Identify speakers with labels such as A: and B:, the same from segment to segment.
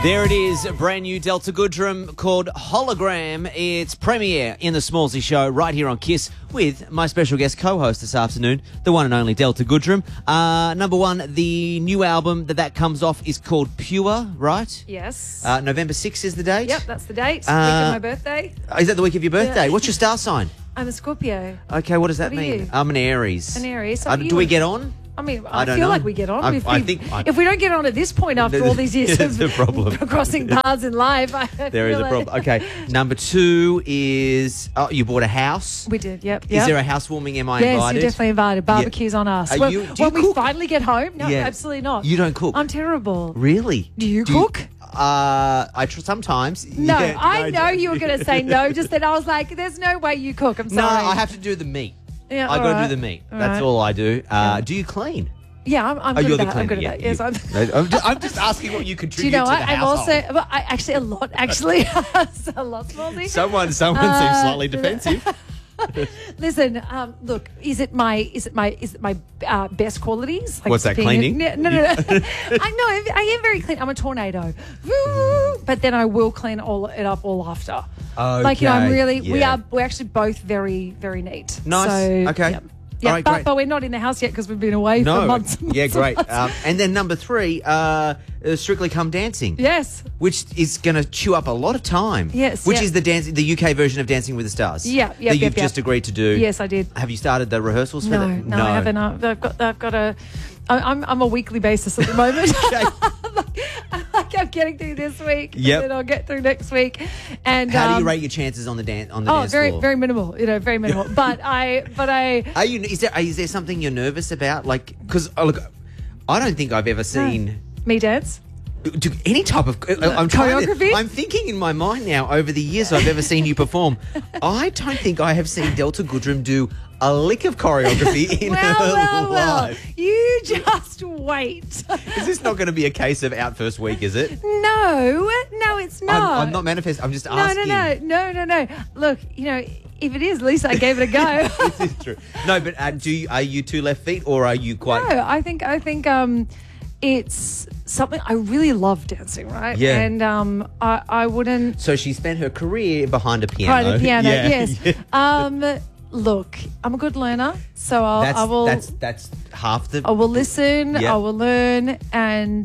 A: There it is, a brand new Delta Goodrem called Hologram. It's premiere in the Smallsy Show right here on KISS with my special guest co-host this afternoon, the one and only Delta Goodrem. Number one, the new album that comes off is called Pure, right?
B: Yes.
A: November 6th is the date?
B: Yep, that's the date. Week of my birthday.
A: Is that the week of your birthday?
B: Yeah.
A: What's your star sign?
B: I'm a Scorpio.
A: Okay, what does that
B: What are
A: mean?
B: you?
A: I'm an Aries.
B: An Aries. So
A: Do we get on?
B: I mean,
A: I
B: I
A: don't
B: feel
A: know.
B: like we get on. If we don't get on at this point after all these years
A: There's a
B: of
A: problem.
B: crossing paths in life,
A: There is a problem. Okay, number two is you bought a house.
B: We did, yep.
A: Is there a housewarming? Am I
B: Yes,
A: invited?
B: you're definitely invited. Barbecue's on us.
A: Are
B: When,
A: you- do you
B: when we
A: cook?
B: finally get home, no,
A: Yeah.
B: absolutely not.
A: You don't cook?
B: I'm terrible.
A: Really?
B: Do you cook?
A: I sometimes.
B: No,
A: Yeah,
B: I know you were going to say no. Just then I was like, "There's no way you cook." I'm
A: No,
B: sorry.
A: I have to do the meat.
B: Yeah,
A: I
B: all
A: go
B: right.
A: do the meat.
B: All
A: That's
B: right.
A: all I do. Do you clean?
B: Yeah, I'm
A: Oh,
B: good
A: you're
B: at
A: the
B: that. I'm
A: cleaner.
B: good at that. Yes,
A: I'm just asking what you
B: Do
A: contribute
B: you know
A: to
B: what?
A: the
B: I'm
A: household.
B: also, well, I actually a lot. Actually, it's a lot, Smallsy.
A: Someone seems slightly defensive.
B: Listen, look, is it my best qualities? Like
A: What's that,
B: being
A: cleaning?
B: No. I am very clean. I'm a tornado, but then I will clean it up all after. Like I'm
A: Okay,
B: really.
A: yeah.
B: We're actually both very very neat.
A: Nice.
B: So,
A: Okay.
B: Yeah.
A: All
B: Yeah,
A: right, great.
B: but we're not in the house yet because we've been away for months. and
A: Yeah,
B: months
A: great.
B: and months.
A: And then number three, Strictly Come Dancing.
B: Yes.
A: Which is going to chew up a lot of time.
B: Yes,
A: Which
B: yeah.
A: is the UK version of Dancing with the Stars.
B: Yeah,
A: that you've just agreed to do.
B: Yes, I did.
A: Have you started the rehearsals for
B: No,
A: that?
B: no, I haven't. I've got a. I'm a weekly basis at the moment. I'm getting through this week,
A: Yep.
B: and then I'll get through next week. And
A: How do you rate your chances on the dance
B: very
A: floor?
B: very minimal. Very minimal. but I.
A: Are you? Is there something you're nervous about? Like, because look, I don't think I've ever seen
B: Me dance.
A: do any type of.
B: Choreography?
A: I'm thinking in my mind now. Over the years I've ever seen you perform, I don't think I have seen Delta Goodrem do a lick of choreography in her
B: Well.
A: life.
B: You just wait.
A: Is this not going to be a case of out first week? Is it?
B: No, it's not.
A: I'm not manifesting. I'm just asking.
B: No. Look, if it is, at least I gave it a go.
A: This is true. No, but are you two left feet or are you quite?
B: No, I think it's something I really love dancing, right?
A: Yeah.
B: And I wouldn't
A: So she spent her career behind a piano.
B: play the piano.
A: Yeah.
B: Yes. Look, I'm a good learner, so I will.
A: That's half the.
B: I will listen.
A: Yeah.
B: I will learn, and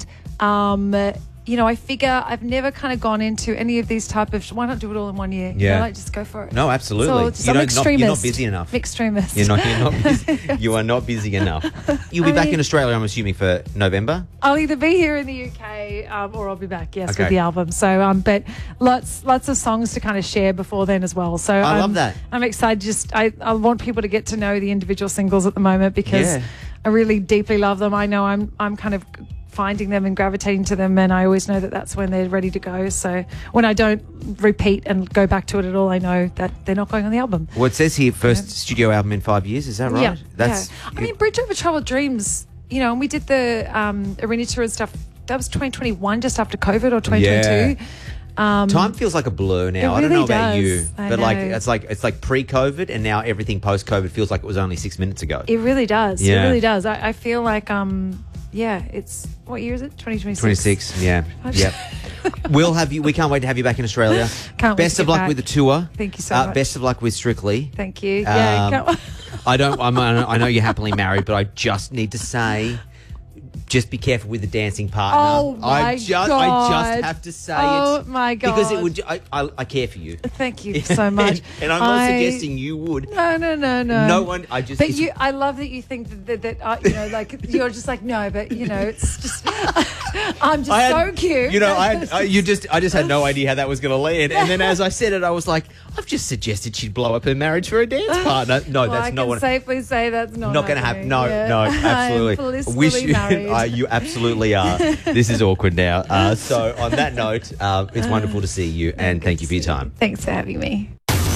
B: I figure I've never kind of gone into any of these type of. Why not do it all in 1 year?
A: Yeah.
B: Like just go for it.
A: No, absolutely.
B: So I'm extremist.
A: You're not busy enough.
B: Extremist.
A: You're not busy. You are not busy enough. You'll be back in Australia, I'm assuming, for November.
B: I'll either be here in the UK or I'll be back, yes,
A: Okay.
B: with the album. So, but lots of songs to kind of share before then as well. So
A: I love that.
B: I'm excited. I want people to get to know the individual singles at the moment because
A: Yeah.
B: I really deeply love them. I know I'm kind of finding them and gravitating to them, and I always know that that's when they're ready to go. So when I don't repeat and go back to it at all, I know that they're not going on the album.
A: Well, it says here first studio album in 5 years. Is that right?
B: Yeah,
A: That's.
B: yeah. I mean, Bridge Over Troubled Dreams. And we did the arena tour and stuff. That was 2021, just after COVID, or 2022.
A: Time feels like a blur now.
B: It
A: I don't know
B: really
A: about
B: does.
A: you,
B: I
A: but
B: know.
A: it's like pre-COVID, and now everything post-COVID feels like it was only 6 minutes ago.
B: It really does.
A: Yeah.
B: It really does. I feel like it's what year is it? 2026.
A: 26. Yeah. Yep. We can't wait to have you back in Australia.
B: Can't wait
A: Best
B: to
A: of
B: get
A: luck
B: back.
A: with the tour.
B: Thank you so much.
A: Best of luck with Strictly.
B: Thank you. Yeah.
A: I know you're happily married, but I just need to say, just be careful with the dancing partner.
B: Oh, my
A: I just
B: God.
A: have to say
B: Oh,
A: it.
B: my God.
A: Because it would. I care for you.
B: Thank you so much.
A: and I'm not suggesting you would.
B: No.
A: No one. I just.
B: But I love that you think that like you're just like no, but it's just I'm just so cute.
A: I just had no idea how that was going to land, and then as I said it, I was like, I've just suggested she'd blow up her marriage for a dance partner. No,
B: well,
A: that's
B: I
A: not
B: can
A: what.
B: safely say that's not
A: Not going to happen.
B: happening.
A: No,
B: Yeah.
A: absolutely.
B: I'm blissfully married.
A: You absolutely are. This is awkward now. So on that note, it's wonderful to see you, and thank you for your time.
B: Thanks for having me.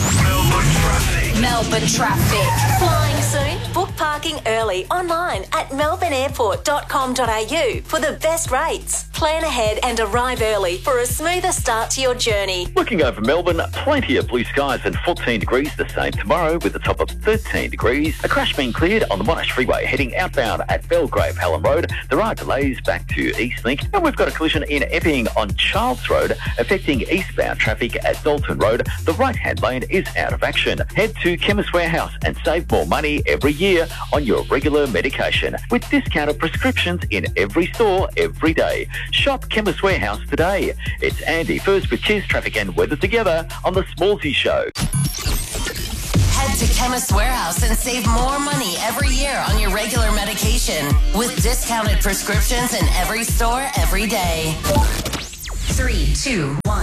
C: Melbourne traffic. Flying soon? Book parking early online at melbourneairport.com.au for the best rates. Plan ahead and arrive early for a smoother start to your journey.
D: Looking over Melbourne, plenty of blue skies and 14 degrees the same tomorrow with a top of 13 degrees. A crash being cleared on the Monash Freeway heading outbound at Belgrave Hallam Road. There are delays back to Eastlink, and we've got a collision in Epping on Charles Road affecting eastbound traffic at Dalton Road. The right-hand lane is out of action. Head to Chemist Warehouse and save more money every year on your regular medication with discounted prescriptions in every store every day. Shop Chemist Warehouse today. It's Andy first with Kiss Traffic and Weather together on the Smallsy Show.
E: Head to Chemist Warehouse and save more money every year on your regular medication with discounted prescriptions in every store every day. 3, 2, 1.